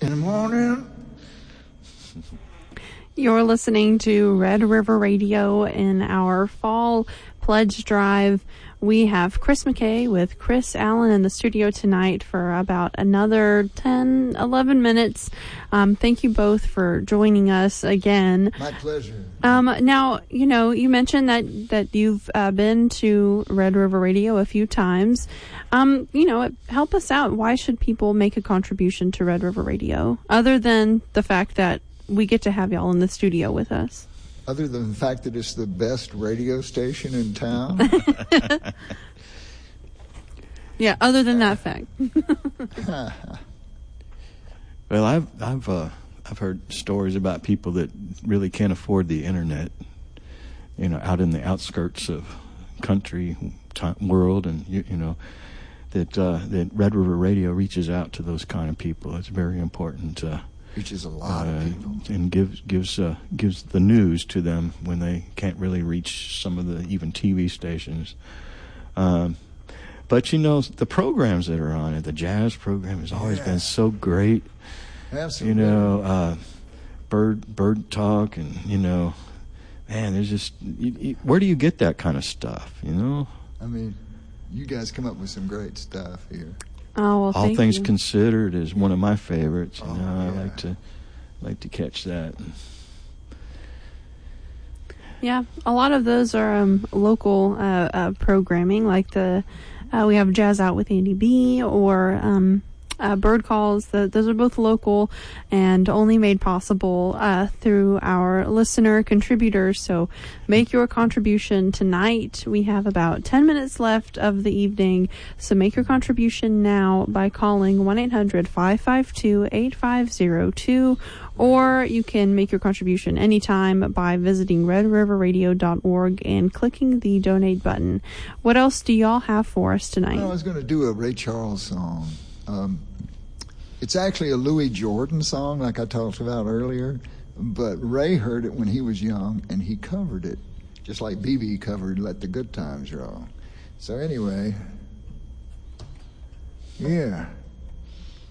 in the morning. You're listening to Red River Radio in our fall pledge drive. We have Chris McKay with Chris Allen in the studio tonight for about another 10, 11 minutes. Thank you both for joining us again. My pleasure. Now, you mentioned that you've been to Red River Radio a few times. Help us out. Why should people make a contribution to Red River Radio, other than the fact that we get to have y'all in the studio with us? Other than the fact that it's the best radio station in town? Yeah, other than that fact. Well, I've heard stories about people that really can't afford the internet, out in the outskirts of country world, and that Red River Radio reaches out to those kind of people. It's very important. Reaches a lot of people, and gives the news to them when they can't really reach some of the even TV stations. But the programs that are on it, the jazz program has always been so great. Absolutely. Bird talk, and man, there's just where do you get that kind of stuff? I mean, you guys come up with some great stuff here. Oh, well, All Things you. Considered is one of my favorites. I like to catch that. Yeah, a lot of those are local programming, like we have Jazz Out with Andy B, or Bird Calls. Those are both local and only made possible through our listener contributors. So make your contribution tonight. We have about 10 minutes left of the evening, so make your contribution now by calling 1-800-552-8502, or you can make your contribution anytime by visiting redriverradio.org and clicking the donate button. What else do y'all have for us tonight? I was going to do a Ray Charles song. It's actually a Louis Jordan song, like I talked about earlier, but Ray heard it when he was young, and he covered it, just like B.B. covered Let the Good Times Roll. So anyway, yeah.